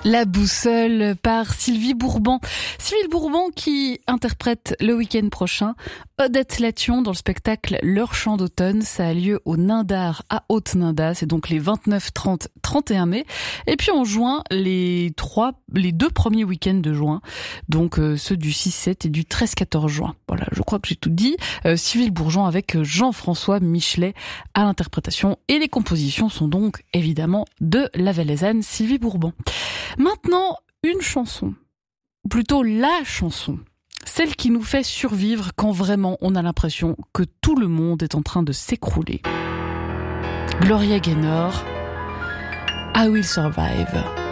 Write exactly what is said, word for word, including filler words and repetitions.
La boussole par Sylvie Bourbon. Sylvie Bourbon qui interprète le week-end prochain Odette Lation dans le spectacle Leur chant d'automne. Ça a lieu au Nindar à Haute-Nynda. C'est donc les vingt-neuf, trente, trente et un mai. Et puis en juin, les trois, les deux premiers week-ends de juin. Donc euh, ceux du six sept et du treize quatorze juin. Voilà, je crois que j'ai tout dit. Euh, Sylvie Bourgeon avec Jean-François Michelet à l'interprétation. Et les compositions sont donc évidemment de la Valaisanne Sylvie Bourbon. Maintenant, une chanson, ou plutôt la chanson, celle qui nous fait survivre quand vraiment on a l'impression que tout le monde est en train de s'écrouler. Gloria Gaynor, I Will Survive.